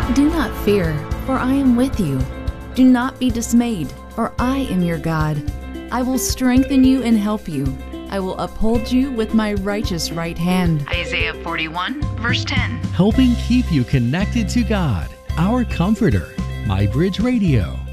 Do not fear, for I am with you. Do not be dismayed, for I am your God. I will strengthen you and help you. I will uphold you with my righteous right hand. Isaiah 41, verse 10. Helping keep you connected to God, our Comforter. MyBridge Radio.